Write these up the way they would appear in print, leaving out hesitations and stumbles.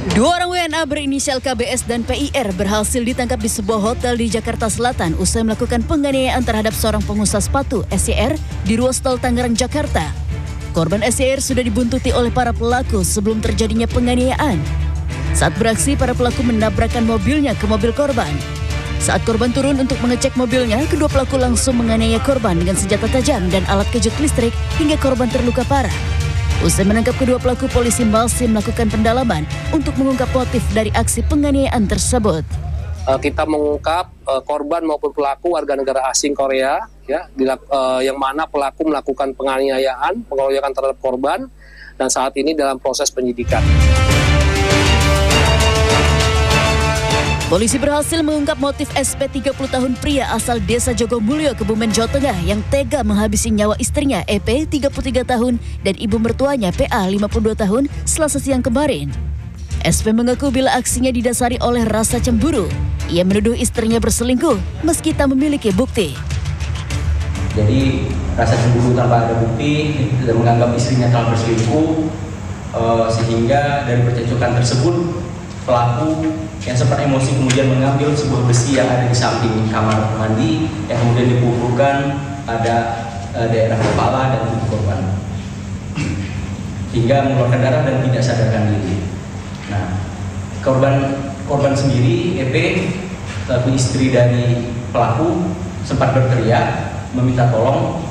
Dua orang WNA berinisial KBS dan PIR berhasil ditangkap di sebuah hotel di Jakarta Selatan usai melakukan penganiayaan terhadap seorang pengusaha sepatu SYR di ruas tol Tangerang, Jakarta. Korban SYR sudah dibuntuti oleh para pelaku sebelum terjadinya penganiayaan. Saat beraksi, para pelaku menabrakkan mobilnya ke mobil korban. Saat korban turun untuk mengecek mobilnya, kedua pelaku langsung menganiaya korban dengan senjata tajam dan alat kejut listrik hingga korban terluka parah. Usai menangkap kedua pelaku, polisi masih melakukan pendalaman untuk mengungkap motif dari aksi penganiayaan tersebut. Kita mengungkap korban maupun pelaku warga negara asing Korea, yang mana pelaku melakukan penganiayaan, pengeroyokan terhadap korban, dan saat ini dalam proses penyidikan. Polisi berhasil mengungkap motif SP 30 tahun pria asal desa Jogomulyo, Kebumen, Jawa Tengah yang tega menghabisi nyawa istrinya EP 33 tahun dan ibu mertuanya PA 52 tahun Selasa siang kemarin. SP mengaku bila aksinya didasari oleh rasa cemburu. Ia menuduh istrinya berselingkuh meski tak memiliki bukti. Jadi rasa cemburu tanpa ada bukti dan menganggap istrinya telah berselingkuh, sehingga dari percekcokan tersebut pelaku yang sempat emosi kemudian mengambil sebuah besi yang ada di samping kamar mandi yang kemudian dipukulkan pada daerah kepala dan tubuh korban hingga mengeluarkan darah dan tidak sadarkan diri. Nah, korban sendiri EP, selaku istri dari pelaku, sempat berteriak meminta tolong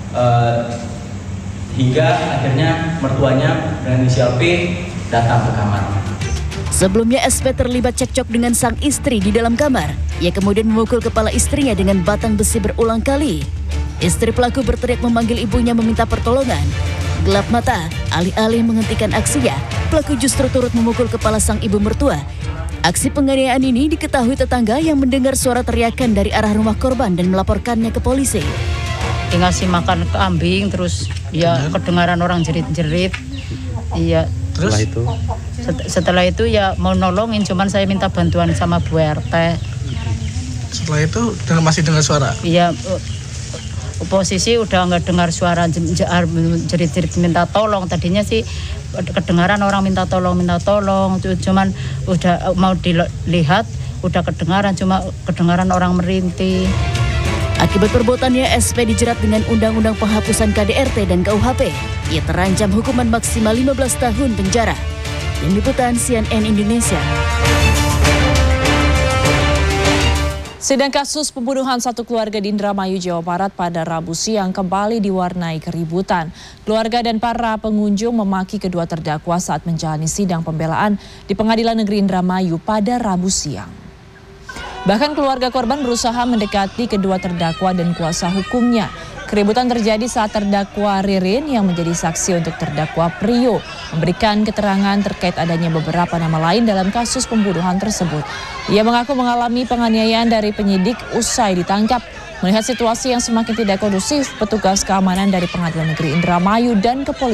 hingga akhirnya mertuanya dengan inisial P datang ke kamar. Sebelumnya SP terlibat cekcok dengan sang istri di dalam kamar. Ia kemudian memukul kepala istrinya dengan batang besi berulang kali. Istri pelaku berteriak memanggil ibunya meminta pertolongan. Gelap mata, alih-alih menghentikan aksinya, pelaku justru turut memukul kepala sang ibu mertua. Aksi penganiayaan ini diketahui tetangga yang mendengar suara teriakan dari arah rumah korban dan melaporkannya ke polisi. Ngasih makan kambing, terus ya kedengaran orang jerit-jerit. Iya. Terus setelah itu ya mau nolongin, cuman saya minta bantuan sama Bu RT. Setelah itu masih dengar suara? Iya, posisi udah nggak dengar suara jerit-jerit minta tolong. Tadinya sih kedengaran orang minta tolong, cuman udah mau dilihat udah kedengaran, cuma kedengaran orang merintih. Akibat perbuatannya, SP dijerat dengan Undang-Undang Penghapusan KDRT dan KUHP. Ia terancam hukuman maksimal 15 tahun penjara. Tim Liputan CNN Indonesia. Sidang kasus pembunuhan satu keluarga di Indramayu, Jawa Barat pada Rabu siang kembali diwarnai keributan. Keluarga dan para pengunjung memaki kedua terdakwa saat menjalani sidang pembelaan di Pengadilan Negeri Indramayu pada Rabu siang. Bahkan keluarga korban berusaha mendekati kedua terdakwa dan kuasa hukumnya. Keributan terjadi saat terdakwa Ririn yang menjadi saksi untuk terdakwa Prio memberikan keterangan terkait adanya beberapa nama lain dalam kasus pembunuhan tersebut. Ia mengaku mengalami penganiayaan dari penyidik usai ditangkap. Melihat situasi yang semakin tidak kondusif, petugas keamanan dari Pengadilan Negeri Indramayu dan kepolisian